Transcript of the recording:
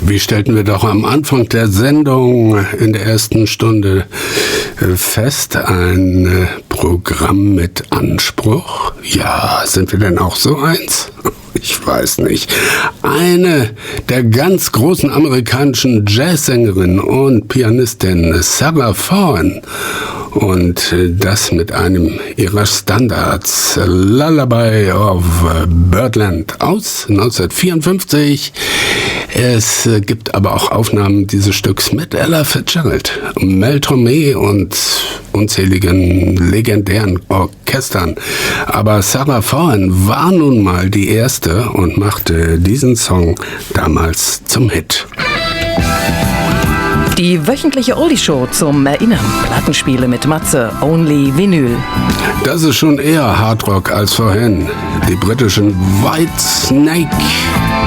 Wie stellten wir doch am Anfang der Sendung in der ersten Stunde fest, ein Programm mit Anspruch? Ja, sind wir denn auch so eins? Ich weiß nicht. Eine der ganz großen amerikanischen Jazzsängerinnen und Pianistin Sarah Vaughan. Und das mit einem ihrer Standards, Lullaby of Birdland aus 1954. Es gibt aber auch Aufnahmen dieses Stücks mit Ella Fitzgerald, Mel Tormé und unzähligen legendären Orchestern. Aber Sarah Vaughan war nun mal die erste und machte diesen Song damals zum Hit. Die wöchentliche Oldie-Show zum Erinnern. Plattenspiele mit Matze, Only Vinyl. Das ist schon eher Hardrock als vorhin. Die britischen Whitesnake.